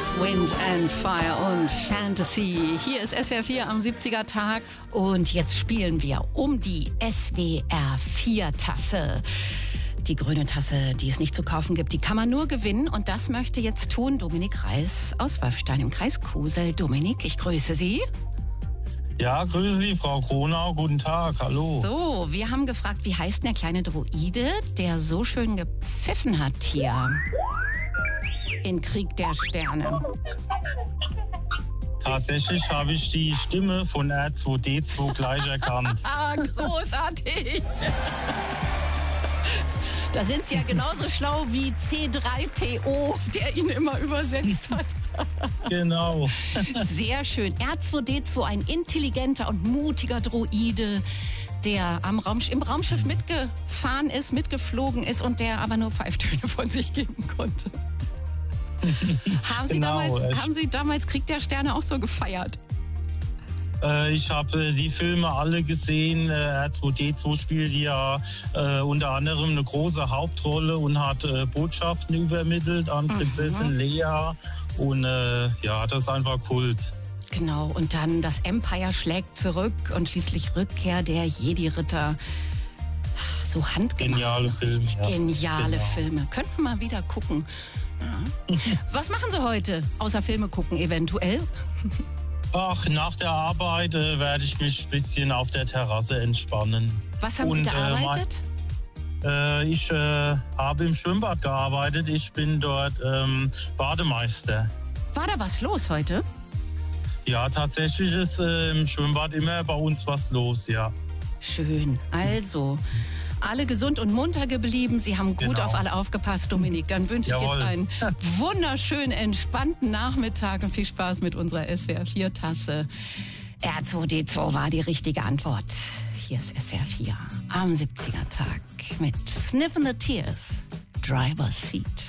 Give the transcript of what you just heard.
Earth, Wind and Fire und Fantasy. Hier ist SWR 4 am 70er Tag und jetzt spielen wir um die SWR 4 Tasse. Die grüne Tasse, die es nicht zu kaufen gibt, die kann man nur gewinnen. Und das möchte jetzt tun Dominik Reis aus Wolfstein im Kreis Kusel. Dominik, ich grüße Sie. Ja, grüße Sie, Frau Kronau. Guten Tag, hallo. So, wir haben gefragt, wie heißt denn der kleine Droide, der so schön gepfiffen hat hier in Krieg der Sterne? Tatsächlich habe ich die Stimme von R2D2 gleich erkannt. Ah, großartig. Da sind Sie ja genauso schlau wie C3PO, der ihn immer übersetzt hat. Genau. Sehr schön. R2D2, ein intelligenter und mutiger Droide, der im Raumschiff mitgefahren ist, mitgeflogen ist und der aber nur Pfeiftöne von sich geben konnte. Haben Sie damals Krieg der Sterne auch so gefeiert? Ich habe die Filme alle gesehen. R2D2 spielt ja unter anderem eine große Hauptrolle und hat Botschaften übermittelt an Prinzessin Leia. Und ja, das ist einfach Kult. Genau, und dann das Empire schlägt zurück und schließlich Rückkehr der Jedi-Ritter. So handgemacht. Geniale Filme. Ja. Geniale Filme. Könnten wir mal wieder gucken. Ja. Was machen Sie heute, außer Filme gucken eventuell? Ach, nach der Arbeit werde ich mich ein bisschen auf der Terrasse entspannen. Was haben Sie gearbeitet? Ich habe im Schwimmbad gearbeitet. Ich bin dort Bademeister. War da was los heute? Ja, tatsächlich ist im Schwimmbad immer bei uns was los, ja. Schön. Also, alle gesund und munter geblieben. Sie haben gut auf alle aufgepasst, Dominik. Dann wünsche ich jetzt einen wunderschönen, entspannten Nachmittag und viel Spaß mit unserer SWR 4 Tasse. R2D2 war die richtige Antwort. Hier ist SWR 4 am 70er Tag mit Sniffin' the Tears, Driver's Seat.